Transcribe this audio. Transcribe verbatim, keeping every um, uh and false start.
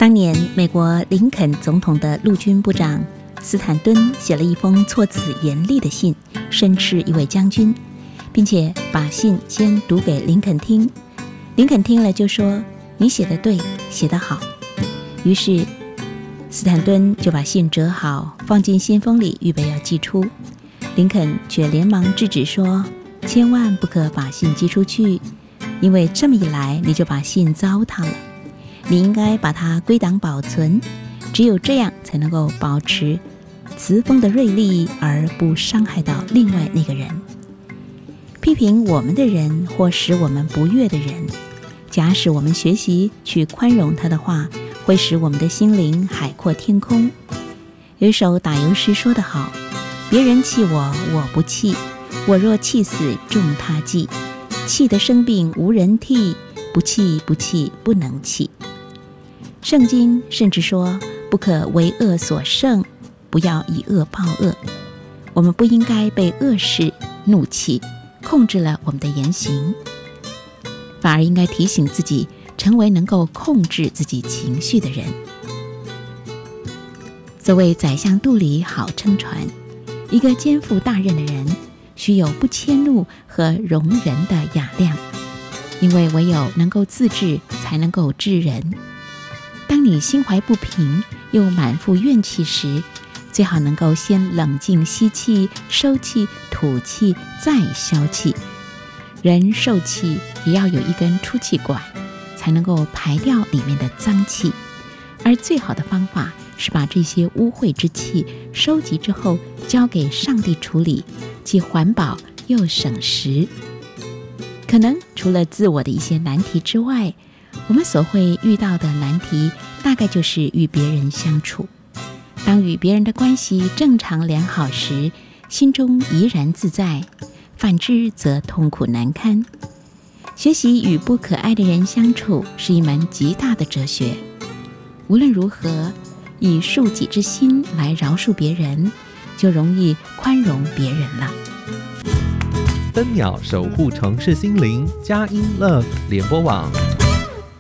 当年美国林肯总统的陆军部长斯坦顿写了一封措辞严厉的信，申斥一位将军，并且把信先读给林肯听。林肯听了就说：“你写得对，写得好。”于是斯坦顿就把信折好，放进信封里，预备要寄出。林肯却连忙制止说：“千万不可把信寄出去，因为这么一来你就把信糟蹋了。你应该把它归档保存，只有这样才能够保持词锋的锐利，而不伤害到另外那个人。批评我们的人或使我们不悦的人，假使我们学习去宽容他的话，会使我们的心灵海阔天空。有一首打油诗说得好：别人气我，我不气；我若气死，众他忌。气得生病无人替，不气不气不能气。圣经甚至说，不可为恶所胜，不要以恶报恶。我们不应该被恶事怒气控制了我们的言行，反而应该提醒自己，成为能够控制自己情绪的人。所谓宰相肚里好撑船，一个肩负大任的人需有不迁怒和容人的雅量，因为唯有能够自治，才能够治人。当你心怀不平又满腹怨气时，最好能够先冷静吸气，收气，吐气，再消气。人受气也要有一根出气管，才能够排掉里面的脏气。而最好的方法是把这些污秽之气收集之后交给上帝处理，既环保又省时。可能除了自我的一些难题之外，我们所会遇到的难题大概就是与别人相处。当与别人的关系正常良好时，心中怡然自在；反之则痛苦难堪。学习与不可爱的人相处是一门极大的哲学。无论如何，以恕己之心来饶恕别人，就容易宽容别人了。 分秒守护城市心灵，佳音 Love 联播网。